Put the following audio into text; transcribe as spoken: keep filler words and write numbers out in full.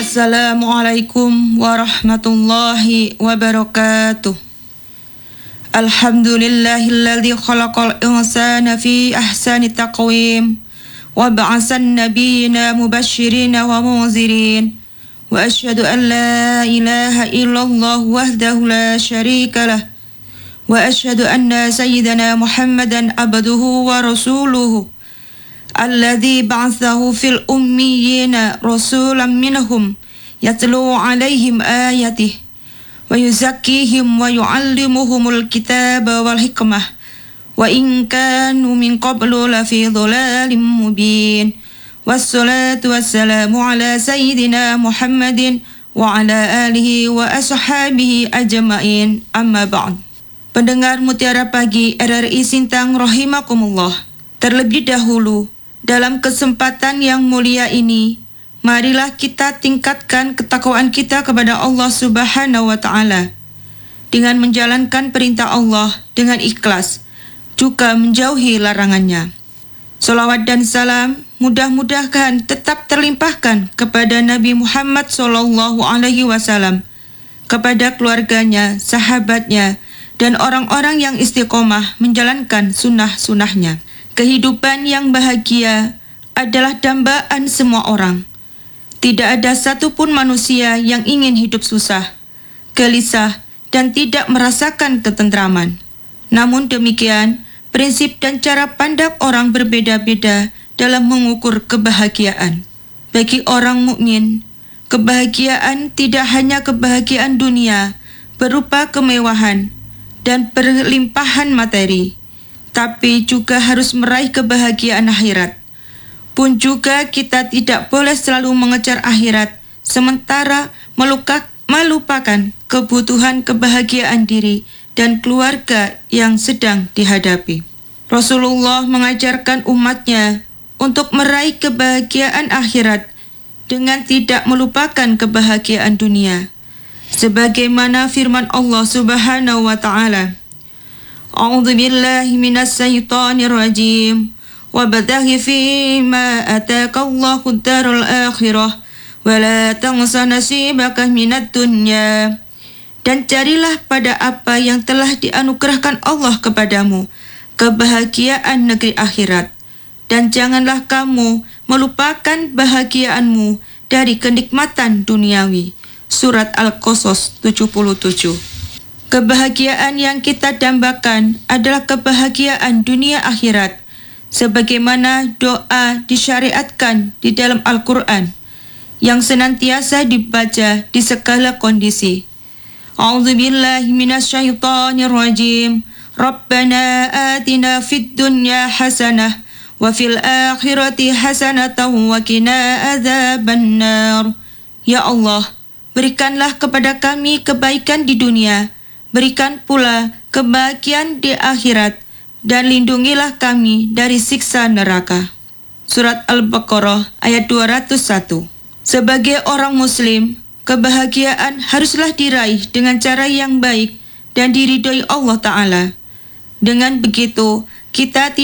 Assalamualaikum warahmatullahi wabarakatuh. Alhamdulillahilladzi khalaqal insana fi ahsani taqwim wa ba'asan nabiyyina mubasysyirin wa munzirin wa asyhadu an la ilaha illallah wahdahu la syarika lah wa asyhadu anna sayyidana Muhammadan abduhu wa rasuluhu alladzi ba'atsahu fil ummiyina rasulan minhum yatlu 'alaihim ayatihi wa yuzakkihim wa yu'allimuhumul kitaba wal hikmah wa in kanu min qablu lafi dhalalin mubin. Wassalatu wassalamu ala sayyidina Muhammadin wa ala alihi wa ashabihi ajma'in. Amma ba'd. Pendengar Mutiara Pagi R R I Sintang rahimakumullah. Terlebih dahulu, dalam kesempatan yang mulia ini, marilah kita tingkatkan ketakwaan kita kepada Allah Subhanahu wa Ta'ala dengan menjalankan perintah Allah dengan ikhlas, juga menjauhi larangannya. Salawat dan salam mudah-mudahan tetap terlimpahkan kepada Nabi Muhammad Sallallahu Alaihi Wasallam, kepada keluarganya, sahabatnya, dan orang-orang yang istiqomah menjalankan sunnah-sunnahnya. Kehidupan yang bahagia adalah dambaan semua orang. Tidak ada satupun manusia yang ingin hidup susah, gelisah, dan tidak merasakan ketentraman. Namun demikian, prinsip dan cara pandang orang berbeda-beda dalam mengukur kebahagiaan. Bagi orang mukmin, kebahagiaan tidak hanya kebahagiaan dunia berupa kemewahan dan berlimpahan materi, tapi juga harus meraih kebahagiaan akhirat. Pun juga kita tidak boleh selalu mengejar akhirat, sementara meluka, melupakan kebutuhan kebahagiaan diri dan keluarga yang sedang dihadapi. Rasulullah mengajarkan umatnya untuk meraih kebahagiaan akhirat dengan tidak melupakan kebahagiaan dunia. Sebagaimana firman Allah Subhanahu wa Ta'ala, A'udzu billahi minas syaitonir rajim. Wabtaghi fima ataka Allahu ad-darul akhirah wa la tansa nasibaka minad dunya. Dan carilah pada apa yang telah dianugerahkan Allah kepadamu, kebahagiaan negeri akhirat, dan janganlah kamu melupakan bahagiaanmu dari kenikmatan duniawi. Surat Al-Qasas tujuh puluh tujuh. Kebahagiaan yang kita dambakan adalah kebahagiaan dunia akhirat, sebagaimana doa disyariatkan di dalam Al-Quran yang senantiasa dibaca di segala kondisi. A'udzu billahi minasyaitonir rajim. Rabbana atina fid dunya hasanah wa fil akhirati hasanatan wa qina adzabannar. Ya Allah, berikanlah kepada kami kebaikan di dunia, berikan pula kebahagiaan di akhirat, dan lindungilah kami dari siksa neraka. Surat Al-Baqarah ayat dua ratus satu. Sebagai orang muslim, kebahagiaan haruslah diraih dengan cara yang baik dan diridhoi Allah Ta'ala. Dengan begitu, kita tidak